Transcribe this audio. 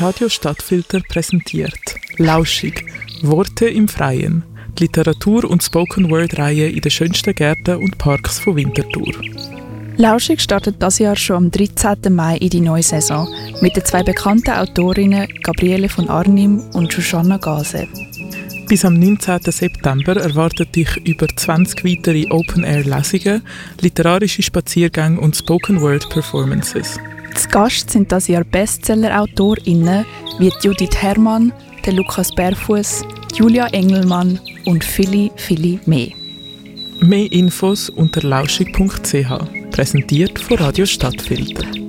Radio Stadtfilter präsentiert «Lauschig – Worte im Freien», die Literatur- und Spoken-Word-Reihe in den schönsten Gärten und Parks von Winterthur. «Lauschig» startet dieses Jahr schon am 13. Mai in die neue Saison mit den 2 bekannten Autorinnen Gabriele von Arnim und Shoshana Gase. Bis am 19. September erwartet dich über 20 weitere Open-Air-Lesungen, literarische Spaziergänge und Spoken-Word-Performances. Zu Gast sind dieses Jahr Bestseller-AutorInnen wie Judith Herrmann, der Lukas Berfuss, Julia Engelmann und viele, viele mehr. Mehr Infos unter lauschig.ch, präsentiert von Radio Stadtfilter.